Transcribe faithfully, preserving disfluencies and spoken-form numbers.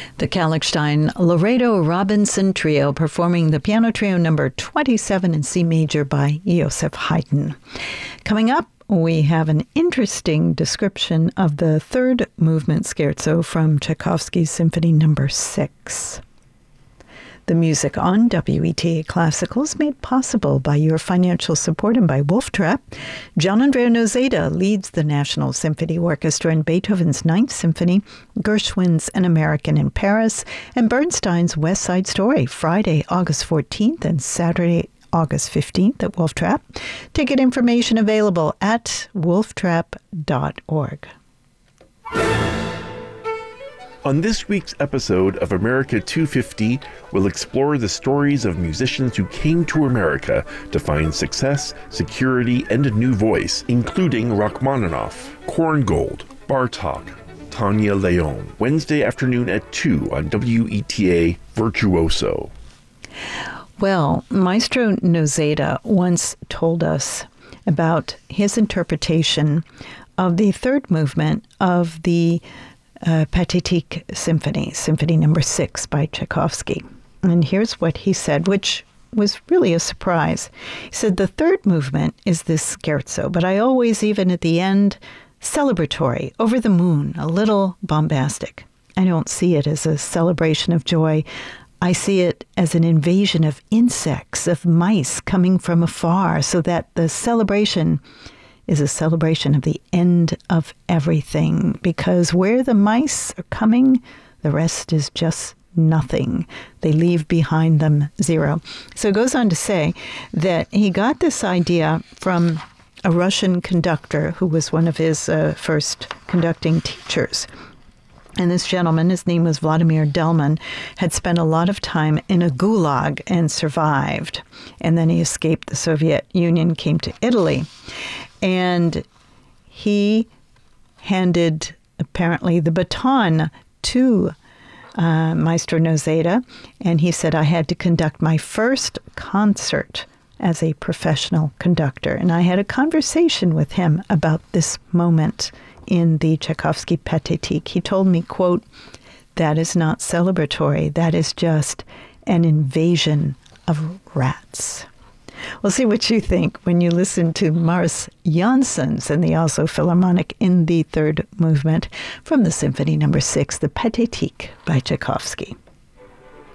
The Kallichstein Laredo Robinson Trio performing the Piano Trio number twenty-seven in C major by Joseph Haydn. Coming up, we have an interesting description of the third movement scherzo from Tchaikovsky's Symphony number six. The music on W E T A Classical is made possible by your financial support and by Wolf Trap. Gianandrea Noseda leads the National Symphony Orchestra in Beethoven's Ninth Symphony, Gershwin's An American in Paris, and Bernstein's West Side Story, Friday, August fourteenth and Saturday, August fifteenth at Wolf Trap. Ticket information available at wolf trap dot org. On this week's episode of America two fifty, we'll explore the stories of musicians who came to America to find success, security, and a new voice, including Rachmaninoff, Korngold, Bartok, Tanya Leon, Wednesday afternoon at two on W E T A Virtuoso. Well, Maestro Noseda once told us about his interpretation of the third movement of the Uh, Pathétique Symphony, Symphony number six by Tchaikovsky. And here's what he said, which was really a surprise. He said, the third movement is this scherzo, but I always, even at the end, celebratory, over the moon, a little bombastic. I don't see it as a celebration of joy. I see it as an invasion of insects, of mice coming from afar, so that the celebration is a celebration of the end of everything, because where the mice are coming, the rest is just nothing. They leave behind them zero. So it goes on to say that he got this idea from a Russian conductor who was one of his uh, first conducting teachers. And this gentleman, his name was Vladimir Delman, had spent a lot of time in a gulag and survived. And then he escaped the Soviet Union, came to Italy. And he handed, apparently, the baton to uh, Maestro Noseda. And he said, I had to conduct my first concert as a professional conductor. And I had a conversation with him about this moment in the Tchaikovsky Pathétique. He told me, quote, that is not celebratory. That is just an invasion of rats. We'll see what you think when you listen to Mars Janssens and the Oslo Philharmonic in the third movement from the Symphony number six, the Pathétique by Tchaikovsky.